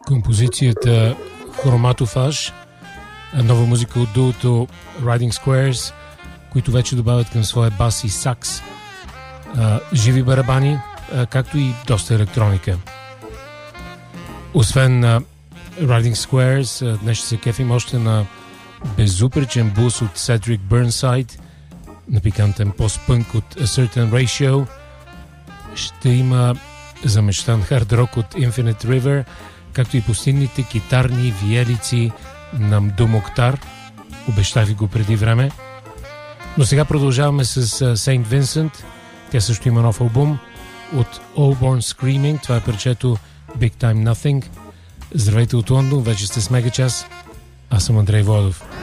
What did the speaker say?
Композицията Хроматофаж, нова музика от дуото Riding Squares, които вече добавят към своя бас и сакс живи барабани, както и доста електроника. Освен Riding Squares, днес ще се кефим още на безупречен блус от Cedric Burnside, на пикантен пост-пънк от A Certain Ratio. Ще има замечтан хард-рок от Infinite River, както и постигните китарни виелици на Мдо Моктар. Обещах ви го преди време. Но сега продължаваме с Saint Vincent. Тя също има нов албум от All Born Screaming. Това е парчето Big Time Nothing. Здравейте от Лондон, вече сте с Мегачас. Аз съм Андрей Владов.